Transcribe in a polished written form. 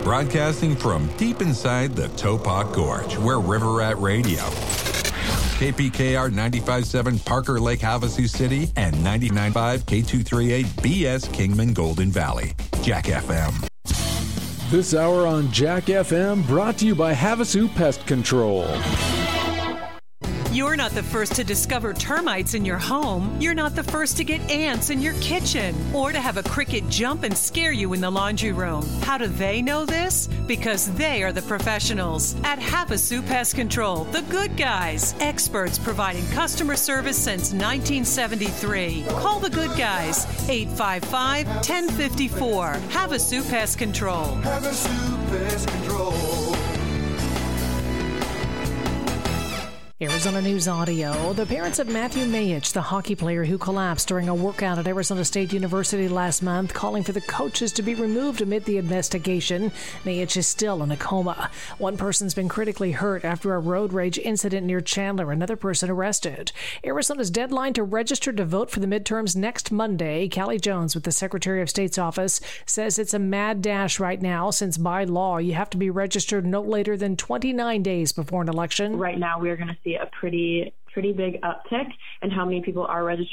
Broadcasting from deep inside the Topop Gorge, where River Rat Radio, KPKR 95.7 Parker Lake, Havasu City, and 99.5 K238 BS Kingman Golden Valley. Jack FM. This hour on Jack FM brought to you by Havasu Pest Control. You're not the first to discover termites in your home. You're not the first to get ants in your kitchen or to have a cricket jump and scare you in the laundry room. How do they know this? Because they are the professionals at Havasu Pest Control, the good guys. Experts providing customer service since 1973. Call the good guys, 855-1054. Havasu Pest Control. Havasu Pest Control. Arizona News Audio. The parents of Matthew Mayich, the hockey player who collapsed during a workout at Arizona State University last month, calling for the coaches to be removed amid the investigation. Mayich is still in a coma. One person's been critically hurt after a road rage incident near Chandler. Another person arrested. Arizona's deadline to register to vote for the midterms next Monday. Callie Jones with the Secretary of State's office says it's a mad dash right now since by law you have to be registered no later than 29 days before an election. Right now we are going to see a pretty big uptick in how many people are registered